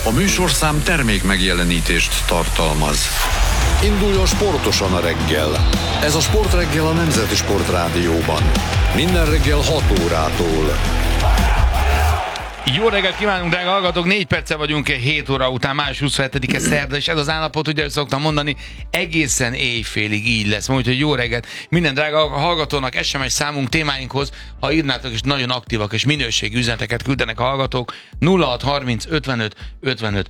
A műsorszám termék megjelenítést tartalmaz. Induljon sportosan a reggel. Ez a Sportreggel a Nemzeti Sportrádióban. Minden reggel 6 órától. Jó reggelt kívánunk, drága hallgatók! 4 perce vagyunk 7 óra után, május 27-e szerda, és ez az állapot, ugye szoktam mondani, egészen éjfélig így lesz. Úgyhogy jó reggelt minden drága hallgatónak, SMS számunk témáinkhoz, ha írnátok is nagyon aktívak és minőségi üzeneteket küldenek a hallgatók, 0630 55 55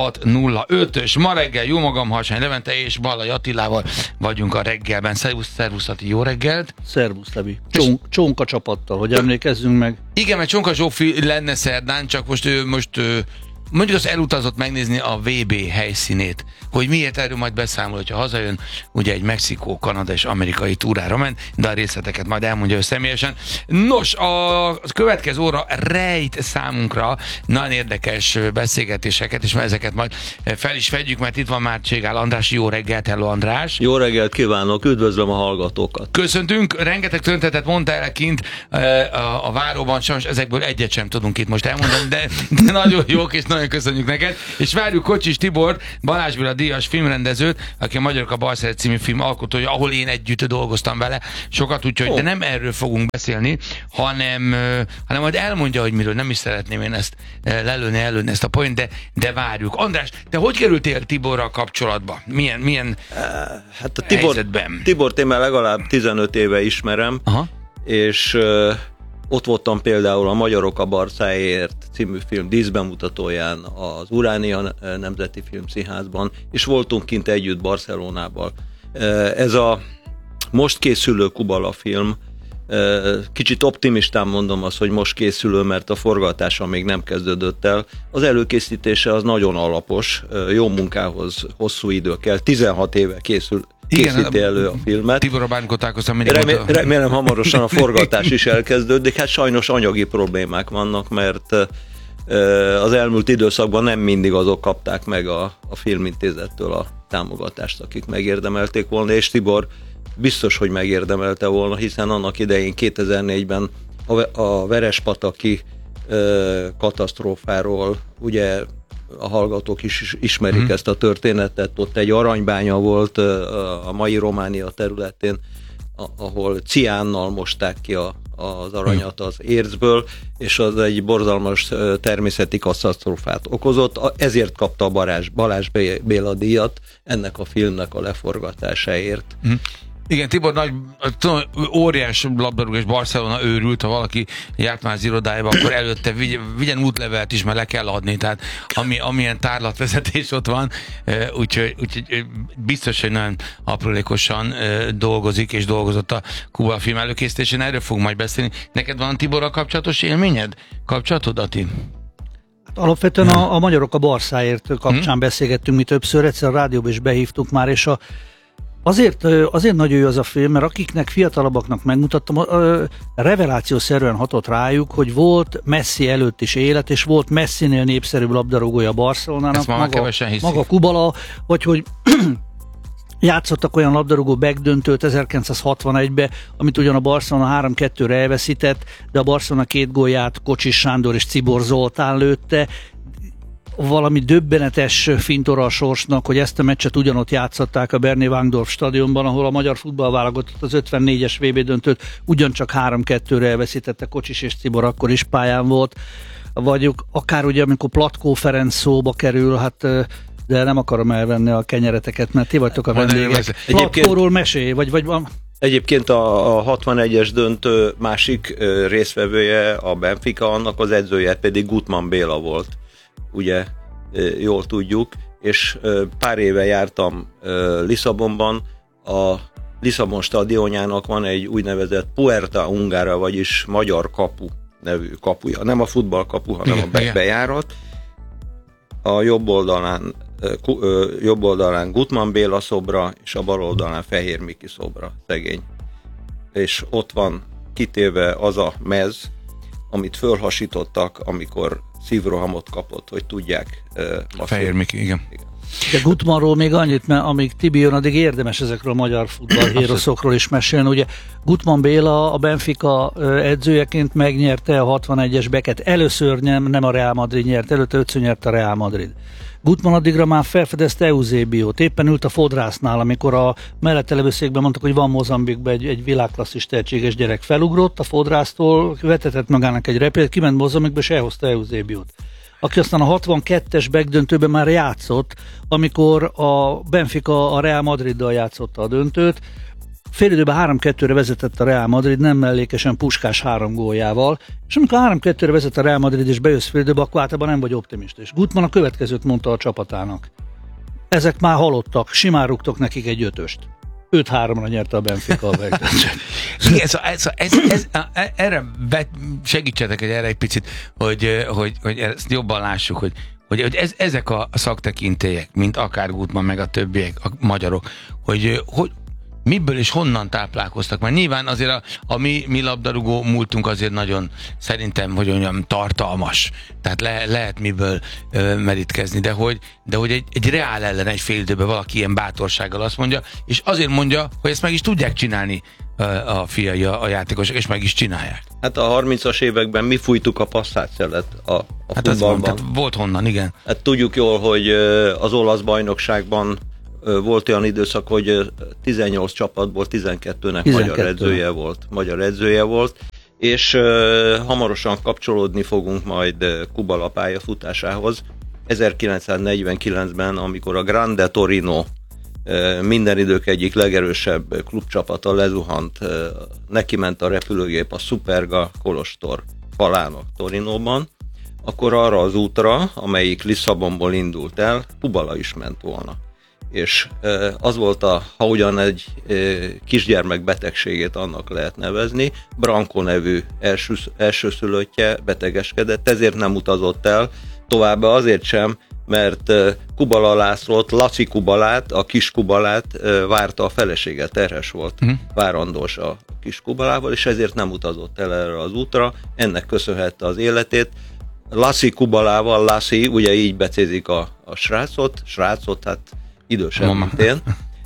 605-ös. Ma reggel jó magam, Harsány Levente és Ballai Attilával vagyunk a reggelben. Szervusz Ati, jó reggelt! Szervusz Levi! Csonka csapattal, hogy emlékezzünk meg. Igen, mert Csonka Zsófi lenne szerdán, csak most mondjuk az elutazott megnézni a VB helyszínét, hogy miért, erről majd beszámol, hogyha hazajön, ugye egy Mexikó, Kanada és amerikai túrára ment, de a részleteket majd elmondja ő személyesen. Nos, a következő óra rejt számunkra nagyon érdekes beszélgetéseket, és ezeket majd fel is vegyük, mert itt van már Cségál András. Jó reggelt, hello András! Jó reggelt kívánok, üdvözlöm a hallgatókat! Köszöntünk, rengeteg történetet mondtál el kint a váróban, sajnos ezekből egyet sem tudunk itt most elmondani, de nagyon jók, és nagyon köszönjük neked, és várjuk Kocsis Tibor, Balázs Béla díjas filmrendezőt, aki a Magyarok a Balszeret című film alkotója, ahol én együtt dolgoztam vele sokat, úgyhogy de nem erről fogunk beszélni, hanem majd elmondja, hogy miről. Nem is szeretném én ezt lelőni ezt a point, de várjuk. András, te hogy kerültél Tiborral kapcsolatba? Milyen hát a helyzetben? Tibort én már legalább 15 éve ismerem, aha, és ott voltam például a Magyarok a Barcáért című film díszbemutatóján az Uránia Nemzeti Filmszínházban, és voltunk kint együtt Barcelonában. Ez a most készülő Kubala film, kicsit optimistán mondom azt, hogy most készülő, mert a forgatása még nem kezdődött el. Az előkészítése az nagyon alapos, jó munkához hosszú idő kell, 16 éve készíti elő a filmet. Tiborra bánkotálkoztam. Remélem hamarosan a forgatás is elkezdődik. Hát sajnos anyagi problémák vannak, mert az elmúlt időszakban nem mindig azok kapták meg a filmintézettől a támogatást, akik megérdemelték volna, és Tibor biztos, hogy megérdemelte volna, hiszen annak idején 2004-ben a Verespataki katasztrófáról, ugye a hallgatók is ismerik ezt a történetet, ott egy aranybánya volt a mai Románia területén, ahol ciánnal mosták ki az aranyat az érzből, és az egy borzalmas természeti katasztrófát okozott, ezért kapta a Balázs Béla díjat ennek a filmnek a leforgatásáért. Igen, Tibor óriás labdarúgás, Barcelona őrült, ha valaki járt már az irodájába, akkor előtte vigyen útlevelet is, mert le kell adni, tehát amilyen tárlatvezetés ott van, úgyhogy biztos, hogy nagyon aprólékosan dolgozik, és dolgozott a Kuba film előkészítésén, erről fogunk majd beszélni. Neked van Tiborral kapcsolatos élményed? Kapcsolatod, Ati? Alapvetően a Magyarok a Barszáért kapcsán beszélgettünk mi többször, egyszer a rádióba is behívtuk már, és Azért nagyon jó az a film, mert akiknek fiatalabbaknak megmutattam, revelációszerűen hatott rájuk, hogy volt Messi előtt is élet, és volt Messinél népszerűbb labdarúgója Barcelonának, maga Kubala, vagy hogy játszottak olyan labdarúgó backdöntőt 1961-ben, amit ugyan a Barcelona 3-2-re elveszített, de a Barcelona 2 gólját Kocsis Sándor és Cibor Zoltán lőtte. Valami döbbenetes fintora a sorsnak, hogy ezt a meccset ugyanott játszották a Berné Wankdorf stadionban, ahol a magyar futballválogatott az 54-es VB döntőt ugyancsak 3-2-re elveszítette, Kocsis és Cibor akkor is pályán volt. Vagy akár ugye, amikor Platkó Ferenc szóba kerül, hát de nem akarom elvenni a kenyereteket, mert ti vagytok a vendégek. Platkóról mesélj, vagy van... Egyébként a 61-es döntő másik résztvevője, a Benfica, annak az edzője pedig Gutmann Béla volt. Ugye jól tudjuk, és pár éve jártam Lisszabonban, a Lisszabon stadionjának van egy úgynevezett Puerta Ungara, vagyis magyar kapu nevű kapuja. Nem a futballkapu, hanem a bejárat. A jobb oldalán Gutmann Béla szobra, és a bal oldalán Fehér Miki szobra, szegény. És ott van kitéve az a mez, amit fölhasítottak, amikor szívrohamot kapott, hogy tudják. Fehér Miki, igen. De Gutmannról még annyit, mert amíg Tibi jön, addig érdemes ezekről a magyar futballhéroszokról is mesélni. Ugye Gutmann Béla a Benfica edzőjeként megnyerte a 61-es beket. Először nem a Real Madrid nyert, előtte 5-ször nyert a Real Madrid. Gutmann addigra már felfedezte Eusébiót. Éppen ült a fodrásznál, amikor a mellette levő székben mondtak, hogy van Mozambikban egy világklasszis tehetséges gyerek. Felugrott a fodrásztól, vetetett magának egy repülőt, kiment Mozambikba, és elhozta Eusébiót, aki aztán a 62-es backdöntőben már játszott, amikor a Benfica a Real Madriddal játszotta a döntőt. Félidőben 3-2-re vezetett a Real Madrid, nem mellékesen Puskás 3 góljával, és amikor 3-2-re vezet a Real Madrid és bejössz félidőbe, akkor általában nem vagy optimista. És Gutmann a következőt mondta a csapatának. Ezek már halottak, simán rúgtok nekik egy 5-öst. 5-3-ra nyerte a Benfica a backdöntőt. Erre segítsetek erre egy picit, hogy ezt jobban lássuk, hogy ezek a szaktekintélyek, mint akár Gutmann, meg a többiek, a magyarok, hogy miből és honnan táplálkoztak, mert nyilván azért a mi labdarúgó múltunk azért nagyon, szerintem, hogy olyan tartalmas, tehát lehet miből merítkezni, de hogy egy Reál ellen egy fél időben valaki ilyen bátorsággal azt mondja, és azért mondja, hogy ezt meg is tudják csinálni a fiai, a játékosok, és meg is csinálják. Hát a 30-as években mi fújtuk a passzátszeret a futballban. Volt honnan, igen. Hát tudjuk jól, hogy az olasz bajnokságban volt olyan időszak, hogy 18 csapatból 12-nek magyar edzője volt, és hamarosan kapcsolódni fogunk majd Kubala pályafutásához. 1949-ben, amikor a Grande Torino minden idők egyik legerősebb klubcsapata lezuhant, neki ment a repülőgép a Superga Kolostor falának Torinóban, akkor arra az útra, amelyik Lisszabonból indult el, Kubala is ment volna. És az volt ha ugyan egy kisgyermek betegségét annak lehet nevezni, Branco nevű elsőszülöttje betegeskedett, ezért nem utazott el, továbbá azért sem, mert Kubala Lászlót, Laci Kubalát, a kis Kubalát várta a felesége, terhes volt, várandós a kis Kubalával, és ezért nem utazott el erre az útra, ennek köszönhette az életét. Laci Kubalával, Laci, ugye így becézik a srácot, hát idősebb, mint én.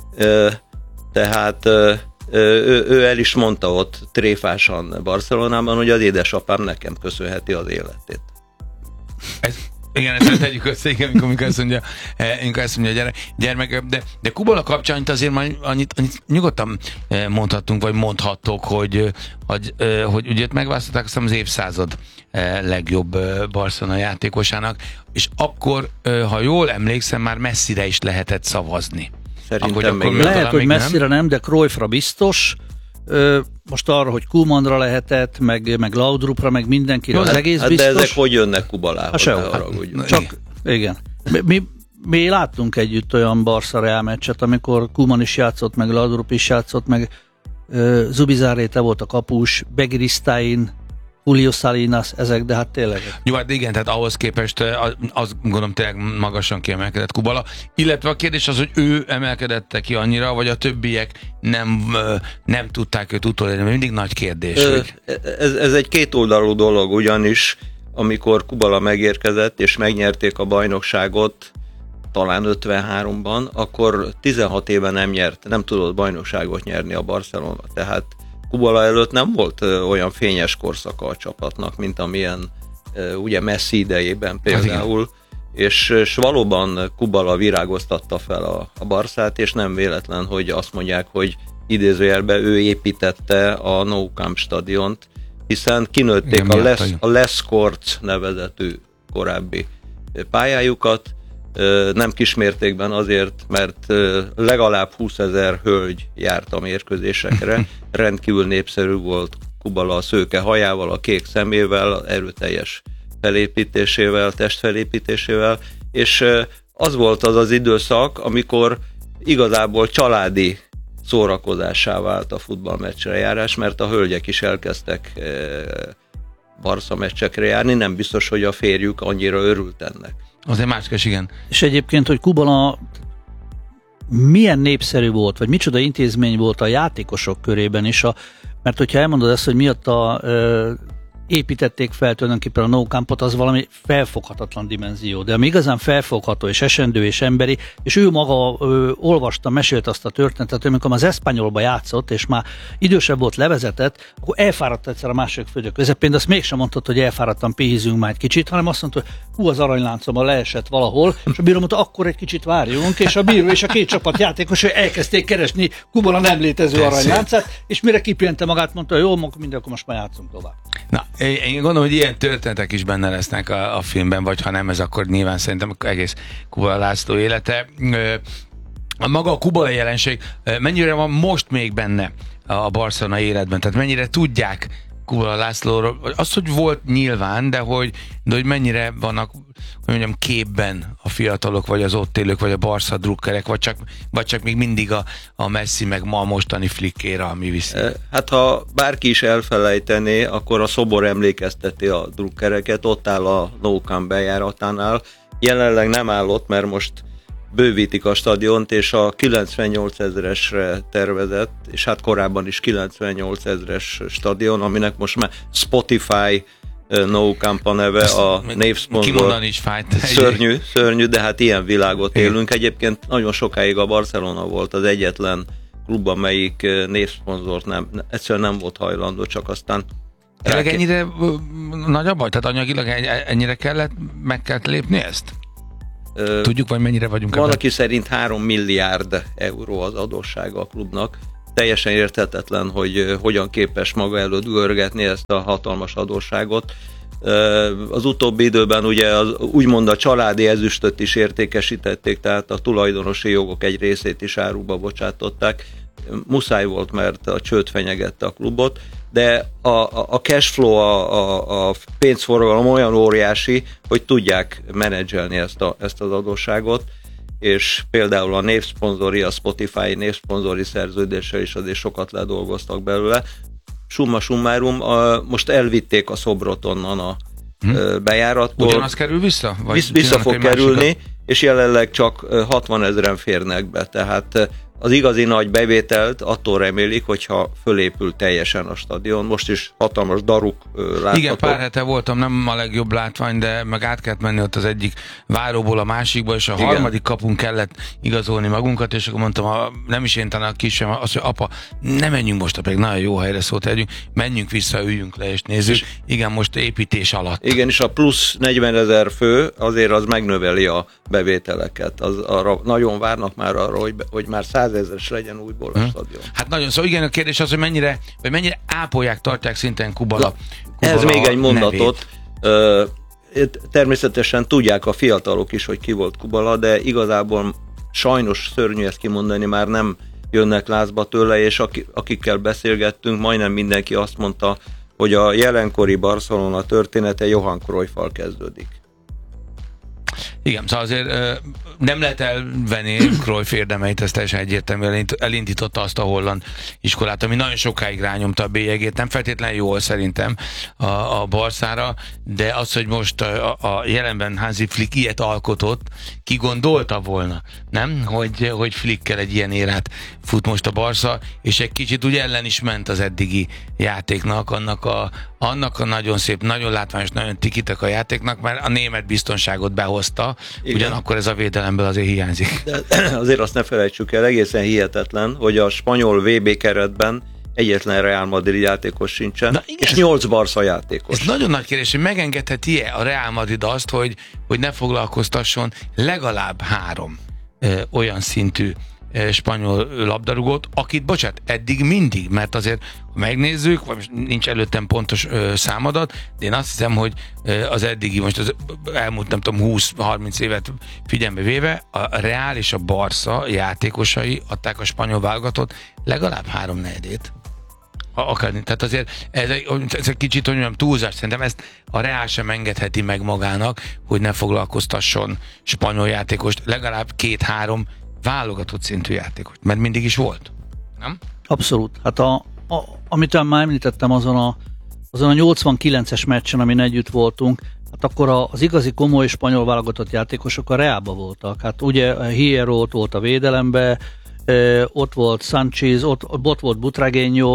Tehát ő el is mondta ott tréfásan Barcelonában, hogy az édesapám nekem köszönheti az életét. Igen, ezt tegyük össze, amikor azt mondja a gyermek. De Kubala kapcsán azért már annyit nyugodtan mondhattunk, vagy mondhattok, hogy ugye megválasztották azt az évszázad legjobb Barcelona játékosának, és akkor, ha jól emlékszem, már Messire is lehetett szavazni. Szerintem lehet, hogy Messire nem, de Cruyffra biztos. Most arra, hogy Koemannra lehetett, meg Laudrupra, meg mindenkire, az egész biztos. De ezek hogy jönnek Kubalához? Igen. Mi láttunk együtt olyan Barca-Real meccset, amikor Koeman is játszott, meg Laudrup is játszott, meg Zubizarreta volt a kapus, Begiristain, Julio Salinas, ezek, de hát tényleg. Jó, hát igen, tehát ahhoz képest azt gondolom tényleg magasan kiemelkedett Kubala, illetve a kérdés az, hogy ő emelkedette ki annyira, vagy a többiek nem tudták őt utolérni, mert mindig nagy kérdés. Ez egy kétoldalú dolog, ugyanis amikor Kubala megérkezett, és megnyerték a bajnokságot, talán 53-ban, akkor 16 éve nem tudott bajnokságot nyerni a Barcelona, tehát Kubala előtt nem volt olyan fényes korszaka a csapatnak, mint amilyen ugye Messi idejében például, és valóban Kubala virágoztatta fel a Barszát, és nem véletlen, hogy azt mondják, hogy idézőjelben ő építette a Nou Camp stadiont, hiszen kinőtték a Les Corts nevezetű korábbi pályájukat, nem kismértékben azért, mert legalább 20 000 hölgy járt a mérkőzésekre, rendkívül népszerű volt Kubala a szőke hajával, a kék szemével, erőteljes felépítésével, testfelépítésével, és az volt az időszak, amikor igazából családi szórakozássá vált a futballmeccsre járás, mert a hölgyek is elkezdtek Barca meccsekre járni, nem biztos, hogy a férjük annyira örült ennek. Azért máskás, igen. És egyébként, hogy Kubala milyen népszerű volt, vagy micsoda intézmény volt a játékosok körében is, mert hogyha elmondod ezt, hogy miatt építették fel tulajdonképpen a Nou Campot, az valami felfoghatatlan dimenzió. De ami igazán felfogható és esendő és emberi, és ő maga olvasta, mesélt azt a történetet, hogy amikor az Espanyolba játszott, és már idősebb volt, levezetett, akkor elfáradt egyszer a második földök közepén, de azt mégsem mondtad, hogy elfáradtam, pihézzünk már egy kicsit, hanem azt mondta, hogy az aranyláncomban leesett valahol, és a bíró mondta, akkor egy kicsit várjunk, és a bíró és a két csapat játékos elkezdték keresni Kubala nem létező aranyláncát, és mire kipihente magát, mondta, jó, akkor most már játszunk tovább. Na, én gondolom, hogy ilyen történetek is benne lesznek a filmben, vagy ha nem ez, akkor nyilván szerintem egész Kubala László élete. Maga a Kubala jelenség mennyire van most még benne a Barcelona életben? Tehát mennyire tudják Kubala Lászlóról, az, hogy volt nyilván, de hogy mennyire vannak, hogy mondjam, képben a fiatalok, vagy az ott élők, vagy a Barca drukkerek, vagy csak még mindig a Messi, meg ma a mostani Flickéra, ami viszi. Hát ha bárki is elfelejtené, akkor a szobor emlékezteti a drukkereket, ott áll a Nou Camp bejáratánál. Jelenleg nem áll ott, mert most bővítik a stadiont, és a 98 000-esre tervezett, és hát korábban is 98 000-es stadion, aminek most már Spotify Nou Camp a neve, a névszponzor. Kimondani is fájt. Szörnyű, de hát ilyen világot élünk. Egyébként nagyon sokáig a Barcelona volt az egyetlen klub, amelyik névszponzort egyszerűen nem volt hajlandó, csak aztán tényleg ennyire nagy a baj? Tehát anyagilag ennyire meg kellett lépni ezt? Tudjuk, vagy mennyire vagyunk ebben? Valaki szerint 3 milliárd euró az adóssága a klubnak. Teljesen érthetetlen, hogy hogyan képes maga előtt görgetni ezt a hatalmas adósságot. Az utóbbi időben ugye úgymond a családi ezüstöt is értékesítették, tehát a tulajdonosi jogok egy részét is áruba bocsátották. Muszáj volt, mert a csőd fenyegette a klubot, de a cash flow, a pénzforgalom olyan óriási, hogy tudják menedzselni ezt az adósságot, és például a névszponzori, a Spotify névszponzori szerződéssel is azért sokat ledolgoztak belőle. Summa summarum, most elvitték a szobrot onnan a bejárattól. Ugyanaz kerül vissza? Vissza fog kerülni, és jelenleg csak 60 000-en férnek be, tehát az igazi nagy bevételt attól remélik, hogyha fölépül teljesen a stadion. Most is hatalmas daruk látható. Igen, pár hete voltam, nem a legjobb látvány, de meg át kellett menni ott az egyik váróból a másikba, és a harmadik kapun kellett igazolni magunkat, és akkor mondtam, nem is én, talán a kisem, azt mondja, apa, ne menjünk most, pedig nagyon jó helyre szólt együnk, menjünk vissza, üljünk le és nézzük. És igen, most építés alatt. Igen, és a plusz 40 000 fő azért az megnöveli a bevételeket. Arra nagyon várnak már arra, hogy már 100 000-es legyen újból a stadion. Hát nagyon, szóval igen, a kérdés az, hogy mennyire ápolják, tartják szinten Kubala ez még egy mondatot. Természetesen tudják a fiatalok is, hogy ki volt Kubala, de igazából sajnos szörnyű ezt kimondani, már nem jönnek lázba tőle, és akikkel beszélgettünk, majdnem mindenki azt mondta, hogy a jelenkori Barcelona története Johan Cruyffal kezdődik. Igen, szóval azért nem lehet elvenni Cruyff érdemeit, ez teljesen egyértelműen elindította azt a holland iskolát, ami nagyon sokáig rányomta a bélyegét, nem feltétlenül jól szerintem a Barszára, de az, hogy most a jelenben Hansi Flick ilyet alkotott, ki gondolta volna, nem? Hogy Flickkel egy ilyen érát fut most a Barca, és egy kicsit úgy ellen is ment az eddigi játéknak, annak a nagyon szép, nagyon látványos, nagyon tikitek a játéknak, mert a német biztonságot behozta, ugyanakkor ez a védelemből azért hiányzik. De azért azt ne felejtsük el, egészen hihetetlen, hogy a spanyol VB keretben egyetlen Real Madrid játékos sincsen, és 8 Barca játékos. Ez nagyon nagy kérdés, hogy megengedheti-e a Real Madrid azt, hogy ne foglalkoztasson legalább 3 olyan szintű spanyol labdarúgót, akit, bocsánat, eddig mindig, mert azért megnézzük, vagy nincs előttem pontos számadat, de én azt hiszem, hogy az eddigi, most az elmúlt nem tudom 20-30 évet figyelembe véve, a Real és a Barca játékosai adták a spanyol válogatott legalább 3/4. Tehát azért ez egy kicsit, hogy mondjam, túlzás, szerintem ezt a Real sem engedheti meg magának, hogy ne foglalkoztasson spanyol játékost, legalább 2-3 válogatott szintű játékos, mert mindig is volt, nem? Abszolút. Hát amit már említettem azon a 89-es meccsen, amin együtt voltunk, hát akkor az igazi komoly spanyol válogatott játékosok a Realba voltak. Hát ugye Hierro ott volt a védelembe, ott volt Sanchez, ott volt Butragueño,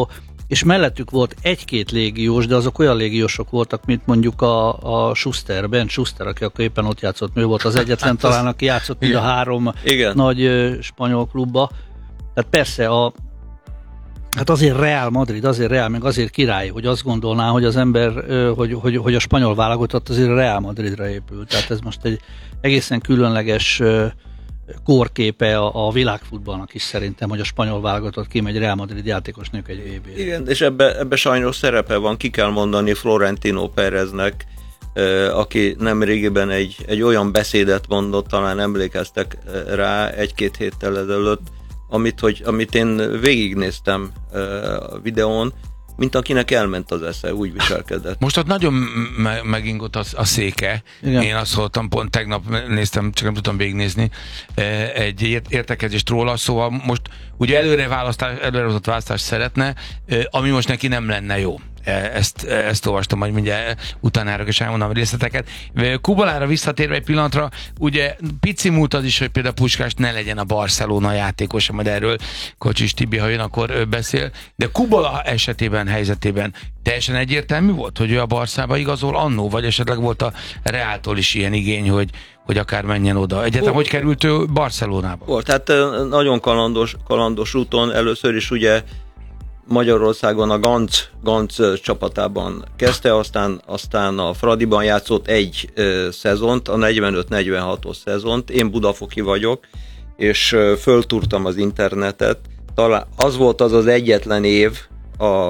és mellettük volt egy-két légiós, de azok olyan légiósok voltak, mint mondjuk a Schuster, Ben Schuster, aki akkor éppen ott játszott, ő volt az egyetlen talán, aki játszott mind a 3 nagy spanyol klubba. Tehát persze hát azért Real Madrid, azért Real, meg azért király, hogy azt gondolná, hogy az ember, hogy a spanyol válogatott azért Real Madridra épül. Tehát ez most egy egészen különleges kórképe a világfutballnak is szerintem, hogy a spanyol válogatott kimegy Real Madrid játékosnak egy EB-re. Igen, és ebbe sajnos szerepe van, ki kell mondani Florentino Péreznek, aki nemrégiben egy olyan beszédet mondott, talán emlékeztek rá 1-2 héttel ezelőtt, amit én végignéztem a videón, mint akinek elment az esze, úgy viselkedett. Most ott nagyon megingott a széke. Igen. Én azt hallottam, pont tegnap néztem, csak nem tudtam végignézni egy értekezést róla, szóval most ugye előrehozott választást szeretne, ami most neki nem lenne jó. Ezt olvastam, majd mindjárt utánárok és elmondom a részleteket. Kubalára visszatérve egy pillanatra, ugye pici múlt az is, hogy például Puskás ne legyen a Barcelona játékosa, majd erről Kocsis Tibi, ha jön, akkor beszél, de Kubala helyzetében teljesen egyértelmű volt, hogy ő a Barszába igazol annó, vagy esetleg volt a Reáltól is ilyen igény, hogy akár menjen oda. Egyáltalán hogy került ő Barcelonába? Volt, tehát nagyon kalandos úton, először is ugye Magyarországon a Ganz csapatában kezdte, aztán a Fradiban játszott egy szezont, a 45-46-os szezont. Én budafoki vagyok, és föltúrtam az internetet. Talán az volt az egyetlen év a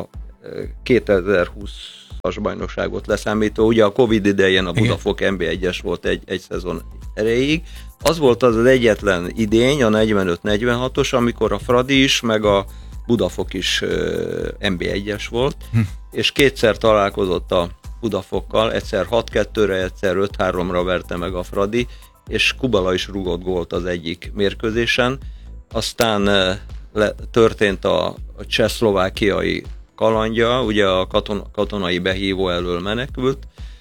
2020-as bajnokságot leszámítva. Ugye a Covid idején a Budafok NB1-es volt egy szezon erejéig. Az volt az egyetlen idény, a 45-46-os, amikor a Fradi is, meg a Budafok is NB1-es volt, és kétszer találkozott a Budafokkal, egyszer 6-2-re, egyszer 5-3-ra verte meg a Fradi, és Kubala is rúgott gólt az egyik mérkőzésen. Aztán történt a csehszlovákiai kalandja, ugye a katonai behívó elől menekült,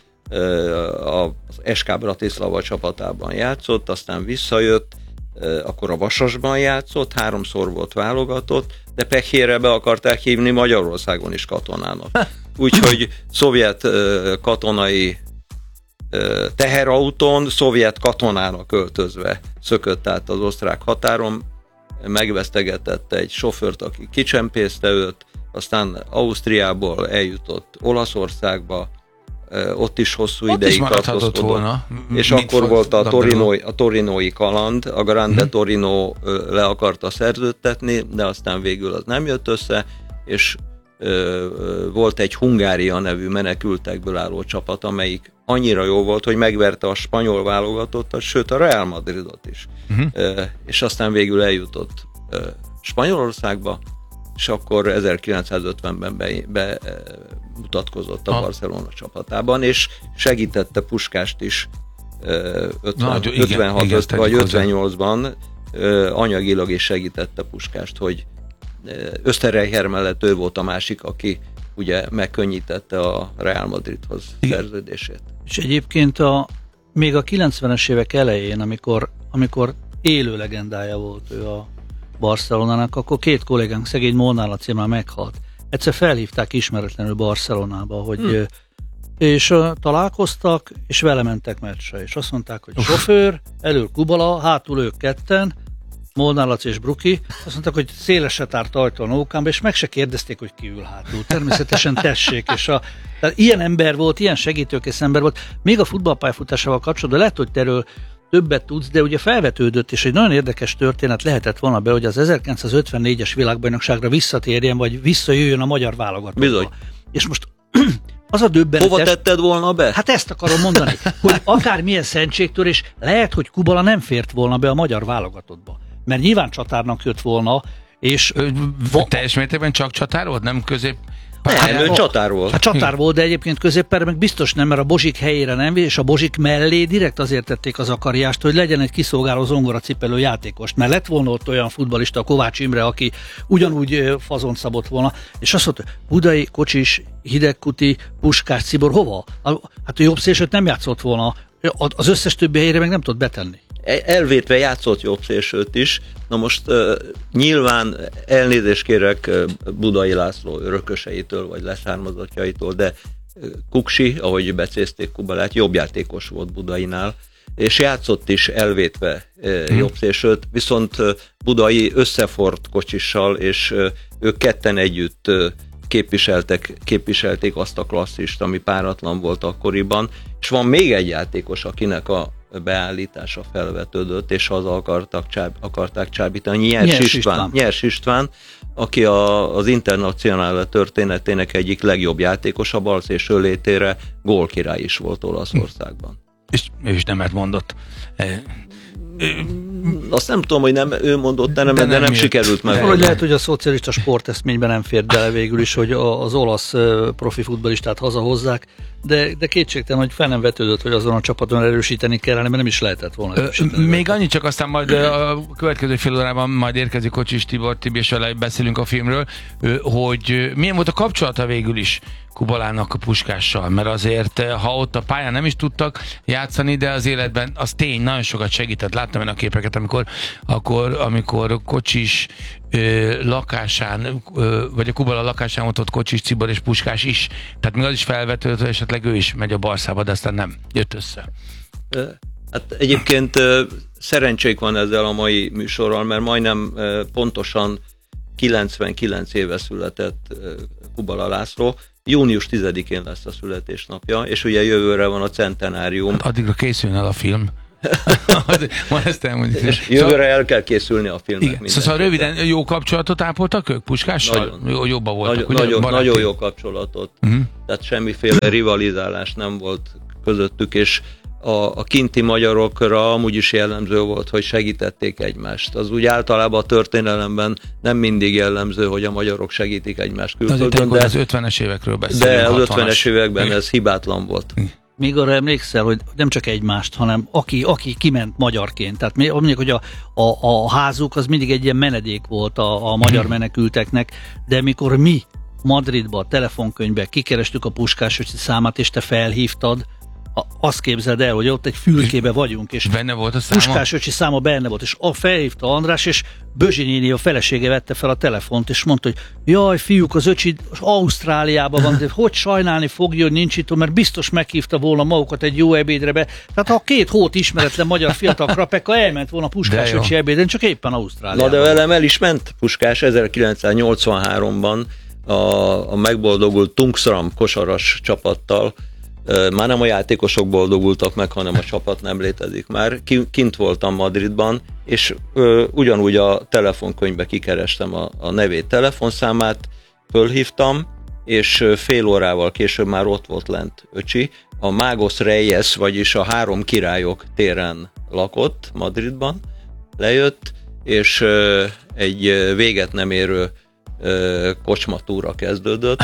az SK Bratislava csapatában játszott, aztán visszajött, akkor a Vasasban játszott, 3-szor volt válogatott, de pekjére be akarták hívni Magyarországon is katonának. Úgyhogy szovjet katonai teherautón, szovjet katonának öltözve szökött át az osztrák határon, megvesztegetett egy sofőrt, aki kicsempészte őt, aztán Ausztriából eljutott Olaszországba, ott is hosszú ideig tartózkodott. És akkor volt a torinói kaland, a Grande Torino le akarta szerződtetni, de aztán végül az nem jött össze, és volt egy Hungária nevű menekültekből álló csapat, amelyik annyira jó volt, hogy megverte a spanyol válogatottat, sőt a Real Madridot is. És aztán végül eljutott Spanyolországba, és akkor 1950-ben bemutatkozott a Barcelona csapatában, és segítette Puskást is 56 vagy 58-ban, anyagilag is segítette Puskást, hogy Österreicher mellett ő volt a másik, aki ugye megkönnyítette a Real Madridhoz szerződését. És egyébként még a 90-es évek elején, amikor élő legendája volt ő a Barcelonának, akkor 2 kollégánk, szegény Molnár Laci már meghalt. Egyszer felhívták ismeretlenül Barcelonába, hogy és találkoztak, és vele mentek meccsre, és azt mondták, hogy sofőr, elől Kubala, hátul ők ketten, Molnár Laci és Bruki, azt mondták, hogy szélesre tárt ajtó a nókámba, és meg se kérdezték, hogy ki ül hátul. Természetesen tessék, tehát ilyen ember volt, ilyen segítőkész ember volt, még a futballpályafutásával kapcsolatban, lehet, hogy te erről többet tudsz, de ugye felvetődött, és egy nagyon érdekes történet lehetett volna be, hogy az 1954-es világbajnokságra visszatérjen, vagy visszajöjjön a magyar válogatottba. Bizony. És most az a döbbenetes... Hova tetted volna be? Hát ezt akarom mondani, hogy akármilyen szentségtörés, lehet, hogy Kubala nem fért volna be a magyar válogatottba. Mert nyilván csatárnak jött volna, és... Teljes mértékben csak csatár volt, nem közép... Nem, ő csatár volt. Hát csatár volt, de egyébként középpályára meg biztos nem, mert a Bozsik helyére nem, és a Bozsik mellé direkt azért tették az Akariást, hogy legyen egy kiszolgáló zongoracipelő játékos, mert lett volna ott olyan futballista, Kovács Imre, aki ugyanúgy fazont szabott volna, és azt mondta, Budai, Kocsis, Hidegkuti, Puskás, Cibor, hova? Hát a jobb szélsőt nem játszott volna, az összes többi helyére meg nem tudott betenni. elvétve játszott jobbszélsőt is. Na most nyilván elnézést kérek Budai László örököseitől, vagy leszármazottjaitól, de Kuksi, ahogy becézték Kubalát, jobb játékos volt Budainál, és játszott is elvétve jobbszélsőt, viszont Budai összefort Kocsissal, és ők ketten együtt képviselték azt a klasszist, ami páratlan volt akkoriban, és van még egy játékos, akinek a beállítása felvetődött, és haza akarták csábítani, Nyers István, aki az Internacionále történetének egyik legjobb játékosa, balszélső létére gólkirály is volt Olaszországban. És ő is nemet mondott. Azt nem tudom, hogy nem ő mondott, de nem sikerült meg. Valahogy lehet, hogy a szocialista sporteszményben nem fért bele végül is, hogy az olasz profi futballistát hazahozzák, de kétségtelen, hogy fel nem vetődött, hogy azon a csapaton erősíteni kellene, mert nem is lehetett volna erősíteni. Még annyit csak, aztán majd a következő fél órában majd érkezik Kocsis Tibor, Tibi, és vele beszélünk a filmről, hogy milyen volt a kapcsolata végül is Kubalának a Puskással, mert azért, ha ott a pályán nem is tudtak játszani, de az életben az tény, nagyon sokat segített. Láttam én a képeket, amikor Kocsis lakásán, vagy a Kubala lakásán ott Kocsis, Tibor és Puskás is. Tehát még az is felvetődött, hogy esetleg ő is megy a Barszába, de aztán nem jött össze. Hát egyébként szerencsék van ezzel a mai műsorral, mert majdnem pontosan 99 éve született Kubala László. Június 10-én lesz a születésnapja, és ugye jövőre van a centenárium. Addigra készüljön el a film. Ma ezt elmondjuk. Jövőre el kell készülni a filmnek. Szóval röviden jó kapcsolatot ápoltak ők Puskással? Jobban voltak. Nagyon jó kapcsolatot. Tehát semmiféle rivalizálás nem volt közöttük, és a kinti magyarokra amúgy is jellemző volt, hogy segítették egymást. Az úgy általában a történelemben nem mindig jellemző, hogy a magyarok segítik egymást külföldön. De az 50-es évekről beszélünk. De az 50-es években ez hibátlan volt. Még arra emlékszel, hogy nem csak egymást, hanem aki kiment magyarként. Tehát mondjuk, hogy a házuk az mindig egy ilyen menedék volt a magyar menekülteknek, de mikor mi Madridba, a telefonkönyvbe kikerestük a Puskás számát, és te felhívtad, azt képzeld el, hogy ott egy fülkébe vagyunk, és benne volt a száma? Puskás öcsi száma benne volt, és felhívta András, és Bözsi néni, a felesége vette fel a telefont, és mondta, hogy jaj, fiúk, az öcsi Ausztráliában van, de hogy sajnálni fogja, hogy nincs itt, mert biztos meghívta volna magukat egy jó ebédre be. Tehát ha 2 hót ismeretlen magyar fiatal krapeka elment volna Puskás öcsi ebéden, csak éppen Ausztráliában. Na de velem el is ment Puskás 1983-ban a megboldogult Tungsram kosaras csapattal. Már nem a játékosok boldogultak meg, hanem a csapat nem létezik már. Kint voltam Madridban, és ugyanúgy a telefonkönyvbe kikerestem a nevét, telefonszámát, fölhívtam, és fél órával később már ott volt lent öcsi. A Mágos Reyes, vagyis a 3 királyok téren lakott Madridban, lejött, és egy véget nem érő kocsmatúra kezdődött,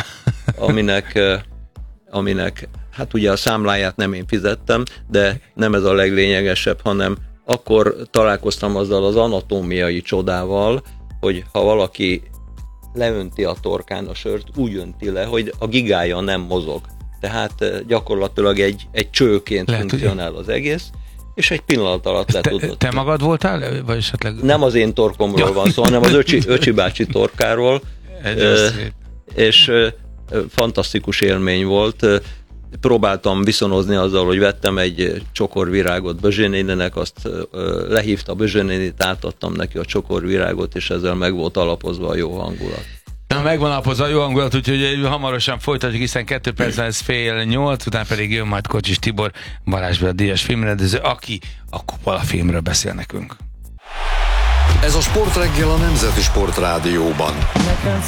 aminek hát ugye a számláját nem én fizettem, de nem ez a leglényegesebb, hanem akkor találkoztam azzal az anatómiai csodával, hogy ha valaki leönti a torkán a sört, úgy önti le, hogy a gigája nem mozog. Tehát gyakorlatilag egy csőként funkcionál az egész, és egy pillanat alatt le tudott. Te magad voltál? Vagy esetleg... Nem az én torkomról van szó, hanem az öcsi bácsi torkáról. És fantasztikus élmény volt. Próbáltam viszonozni azzal, hogy vettem egy csokorvirágot Bözsé néninek, azt lehívta Bözsé nénit, átadtam neki a csokorvirágot, és ezzel meg volt alapozva a jó hangulat. Megvan alapozva a jó hangulat, úgyhogy hamarosan folytatjuk, hiszen 2 percen ez 7:30, utána pedig jön majd Kocsis Tibor, Balázs Béla díjas filmrendező, aki a Kubala filmről beszél nekünk. Ez a Sportreggel a Nemzeti Sportrádióban. Neked